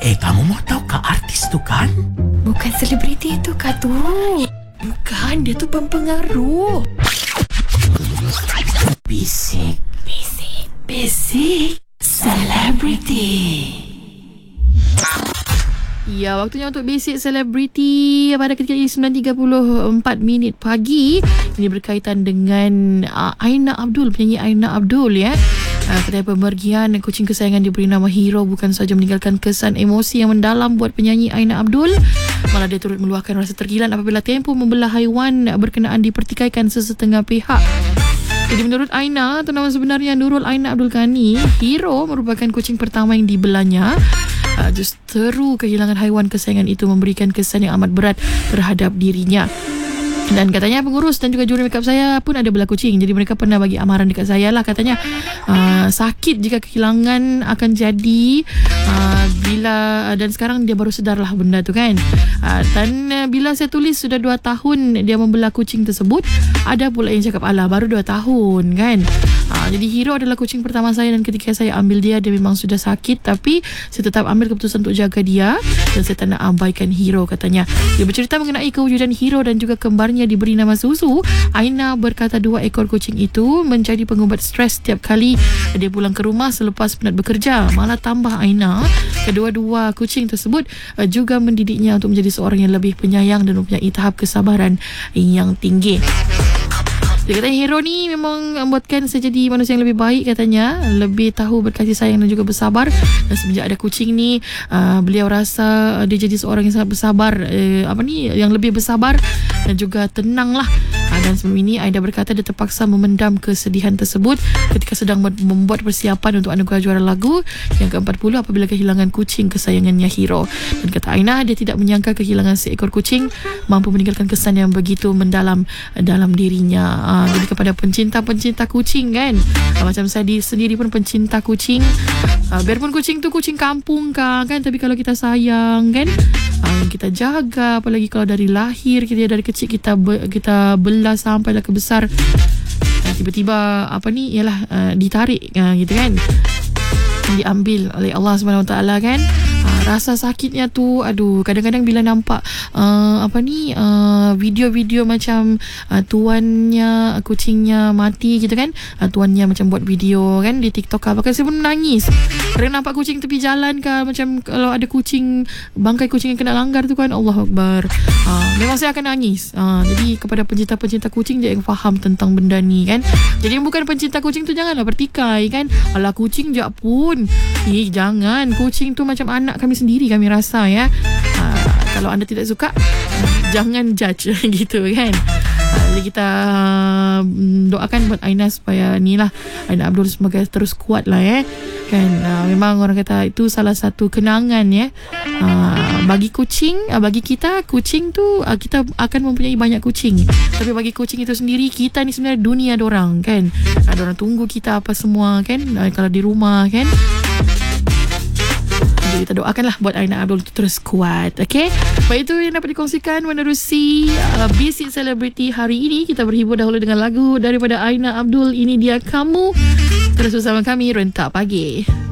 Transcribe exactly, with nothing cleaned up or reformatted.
Eh, kamu mau tahu ke artis tu kan? Bukan selebriti tu kah tu? Bukan, dia tu pempengaruh. Bisik. Bisik. Bisik Selebriti. Ya, waktunya untuk Basic Celebrity pada ketika ini sembilan tiga puluh empat minit pagi. Ini berkaitan dengan uh, Aina Abdul, penyanyi Aina Abdul ya. Uh, ketika pemergian kucing kesayangan diberi nama Hero bukan sahaja meninggalkan kesan emosi yang mendalam buat penyanyi Aina Abdul, malah dia turut meluahkan rasa tergilan apabila tempoh membelah haiwan berkenaan dipertikaikan sesetengah pihak. Jadi menurut Aina, atau nama sebenarnya Nurul Aina Abdul Ghani, Hero merupakan kucing pertama yang dibelanya. Uh, Justeru kehilangan haiwan kesayangan itu memberikan kesan yang amat berat terhadap dirinya. Dan katanya pengurus dan juga juri makeup saya pun ada belah kucing. Jadi mereka pernah bagi amaran dekat saya lah. Katanya uh, sakit jika kehilangan akan jadi uh, bila uh, dan sekarang dia baru sedar lah benda tu kan. Uh, dan uh, bila saya tulis sudah dua tahun dia membelah kucing tersebut, ada pula yang cakap alah baru dua tahun kan. Uh, jadi Hero adalah kucing pertama saya dan ketika saya ambil dia, dia memang sudah sakit tapi saya tetap ambil keputusan untuk jaga dia dan saya tak nak abaikan Hero katanya. Dia bercerita mengenai kewujudan Hero dan juga kembarnya diberi nama Susu. Aina berkata dua ekor kucing itu menjadi pengubat stres setiap kali dia pulang ke rumah selepas penat bekerja. Malah tambah Aina, kedua-dua kucing tersebut juga mendidiknya untuk menjadi seorang yang lebih penyayang dan mempunyai tahap kesabaran yang tinggi. Dia kata Hero ni memang membuatkan saya jadi manusia yang lebih baik katanya, lebih tahu berkasih sayang dan juga bersabar. Dan semenjak ada kucing ni, uh, beliau rasa uh, dia jadi seorang yang sangat bersabar, uh, apa ni, yang lebih bersabar dan juga tenang lah. Uh, dan sebelum ini Aida berkata dia terpaksa memendam kesedihan tersebut ketika sedang membuat persiapan untuk anugerah juara lagu yang ke empat puluh apabila kehilangan kucing kesayangannya Hero. Dan kata Aina, dia tidak menyangka kehilangan seekor kucing mampu meninggalkan kesan yang begitu mendalam dalam dirinya. Uh, jadi kepada pencinta-pencinta kucing kan, uh, macam saya di, sendiri pun pencinta kucing, uh, biarpun kucing tu kucing kampung kan, kan tapi kalau kita sayang kan, uh, kita jaga, apalagi kalau dari lahir kita dari kecil kita be, kita belah sampailah ke besar, uh, tiba-tiba apa ni ialah uh, ditarik uh, gitu kan, diambil oleh Allah subhanahu wa taala kan. Uh, rasa sakitnya tu, aduh, kadang-kadang bila nampak uh, apa ni uh, video-video macam uh, tuannya kucingnya mati gitu kan, uh, tuannya macam buat video kan di TikTok apa kan, saya pun menangis. Kadang nampak kucing tepi jalan kan, macam kalau ada kucing, bangkai kucing yang kena langgar tu kan, Allahu Akbar. Uh, memang saya akan nangis. Uh, jadi kepada pencinta-pencinta kucing je yang faham tentang benda ni kan. Jadi bukan pencinta kucing tu janganlah bertikai kan. Alah kucing je pun. Eh jangan, kucing tu macam anak kami sendiri, kami rasa ya. Uh, kalau anda tidak suka, uh, jangan judge gitu kan. Uh, jadi kita uh, doakan buat Aina supaya ni lah, Aina Abdul semoga terus kuat lah ya. Kan uh, memang orang kata itu salah satu kenangan ya. Uh, bagi kucing, uh, bagi kita kucing tu uh, kita akan mempunyai banyak kucing. Tapi bagi kucing itu sendiri, kita ni sebenarnya dunia dorang kan. Uh, dorang tunggu kita apa semua kan, uh, kalau di rumah kan. Jadi kita doakanlah buat Aina Abdul terus kuat. Okay, baik, itu yang dapat dikongsikan menerusi uh, Basic Celebrity hari ini. Kita berhibur dahulu dengan lagu daripada Aina Abdul. Ini dia Kamu. Terus bersama kami Rentak Pagi.